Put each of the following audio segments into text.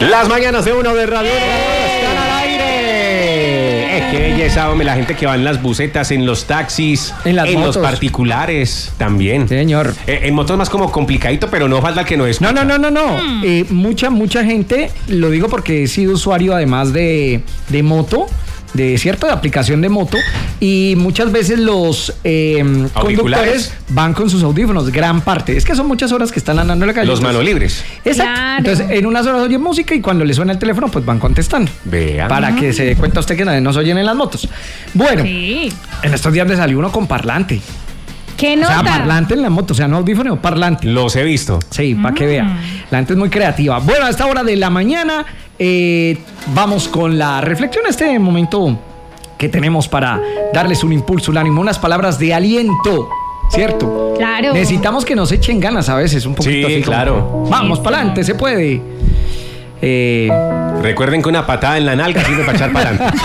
Las mañanas de Uno de Radio están al aire. Qué belleza, hombre, la gente que va en las busetas, en los taxis, en los particulares también. Señor. En motos más como complicadito, pero no falta que no es. No. Mucha gente, lo digo porque he sido usuario además de moto, de aplicación de moto, y muchas veces los conductores van con sus audífonos, gran parte. Es que son muchas horas que están andando en la calle. Los manos libres. Exacto. Claro. Entonces, en unas horas oyen música y cuando le suena el teléfono, pues van contestando. Vean. Para que se dé cuenta usted que no se oyen en las motos. Bueno, sí. En estos días le salió uno con parlante. ¿Qué nota? O sea, parlante en la moto, o sea, no audífono, parlante. Los he visto. Sí, para que vea. La gente es muy creativa. Bueno, a esta hora de la mañana vamos con la reflexión, este momento que tenemos para darles un impulso, un ánimo, unas palabras de aliento, ¿cierto? Claro. Necesitamos que nos echen ganas a veces, un poquito sí, así. Claro. Como, vamos, para adelante, se puede. Recuerden que una patada en la nalga sirve para echar para adelante.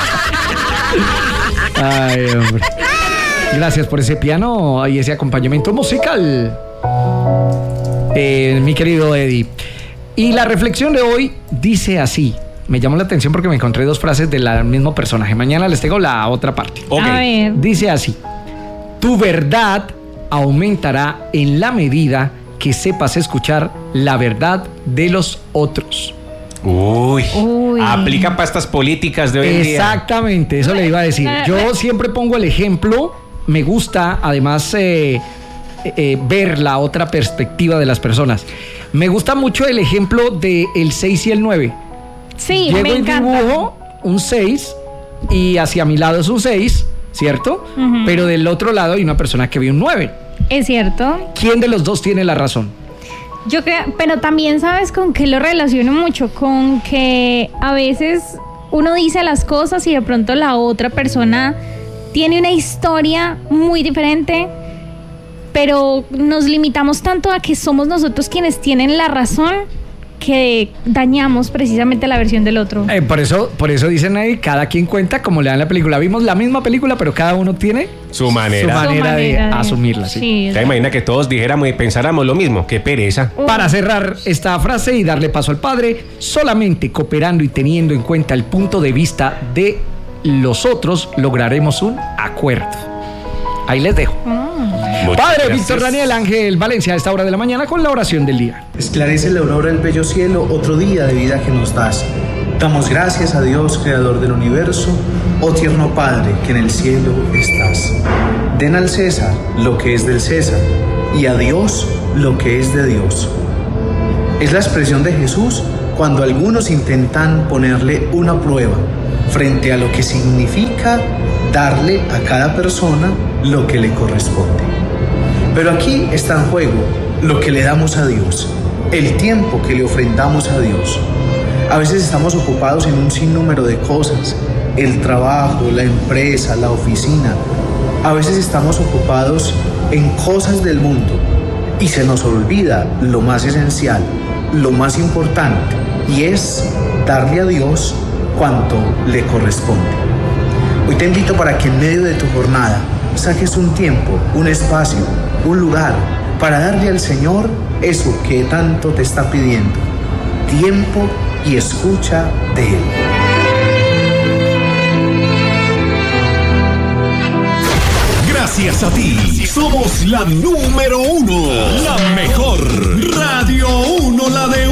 Ay, hombre. Gracias por ese piano y ese acompañamiento musical, mi querido Eddie. Y la reflexión de hoy dice así. Me llamó la atención porque me encontré dos frases del mismo personaje. Mañana les tengo la otra parte. Okay. A ver. Dice así: tu verdad aumentará en la medida que sepas escuchar la verdad de los otros. Uy. Aplica para estas políticas de hoy en día. Exactamente, eso le iba a decir. Yo siempre pongo el ejemplo. Me gusta, además, ver la otra perspectiva de las personas. Me gusta mucho el ejemplo del 6 y el 9. Sí, Llego me y encanta. dibujo un 6 y hacia mi lado es un 6, ¿cierto? Uh-huh. Pero del otro lado hay una persona que ve un 9. Es cierto. ¿Quién de los dos tiene la razón? Yo creo, pero también sabes con qué lo relaciono mucho, con que a veces uno dice las cosas y de pronto la otra persona tiene una historia muy diferente, pero nos limitamos tanto a que somos nosotros quienes tienen la razón que dañamos precisamente la versión del otro. Por eso dicen ahí, cada quien cuenta como le dan la película. Vimos la misma película, pero cada uno tiene su manera de asumirla. ¿Sí? ¿Te imaginas que todos dijéramos y pensáramos lo mismo? ¡Qué pereza! Para cerrar esta frase y darle paso al padre, solamente cooperando y teniendo en cuenta el punto de vista de los otros, lograremos un acuerdo. Ahí les dejo. Padre Víctor Daniel Ángel Valencia a esta hora de la mañana con la oración del día. Esclarece la aurora del bello cielo, otro día de vida que nos das. Damos gracias a Dios, creador del universo, oh tierno Padre que en el cielo estás. Den al César lo que es del César y a Dios lo que es de Dios. Es la expresión de Jesús cuando algunos intentan ponerle una prueba frente a lo que significa darle a cada persona lo que le corresponde. Pero aquí está en juego lo que le damos a Dios, el tiempo que le ofrendamos a Dios. A veces estamos ocupados en un sinnúmero de cosas, el trabajo, la empresa, la oficina. A veces estamos ocupados en cosas del mundo y se nos olvida lo más esencial, lo más importante, y es darle a Dios cuanto le corresponde. Hoy te invito para que en medio de tu jornada saques un tiempo, un espacio, un lugar para darle al Señor eso que tanto te está pidiendo, tiempo y escucha de Él. Gracias a ti, somos la número 1, la mejor Radio 1, la de